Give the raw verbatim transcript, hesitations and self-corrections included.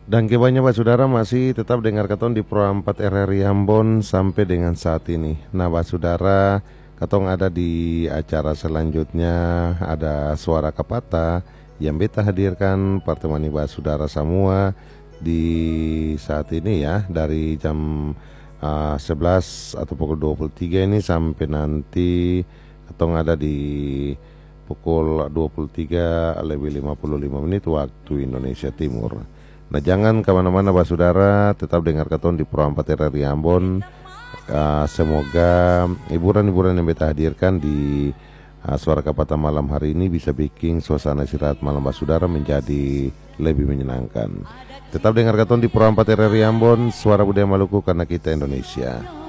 Dan kebanyakan Pak Saudara masih tetap dengar katon di Pro empat R R I Ambon sampai dengan saat ini. Nah Pak Saudara, katong ada di acara selanjutnya, ada Suara Kapata yang beta hadirkan pertemani Pak Saudara semua di saat ini ya, dari jam uh, sebelas atau pukul dua puluh tiga ini sampai nanti katong ada di pukul dua puluh tiga lebih lima puluh lima menit waktu Indonesia Timur. Nah jangan kemana-mana Pak Saudara, tetap dengar katon di Pro empat R R I Ambon. Uh, semoga hiburan-hiburan yang beta hadirkan di uh, Suara Kapata malam hari ini bisa bikin suasana istirahat malam Pak Saudara menjadi lebih menyenangkan. Tetap dengar katon di Pro empat R R I Ambon, suara budaya Maluku karena kita Indonesia.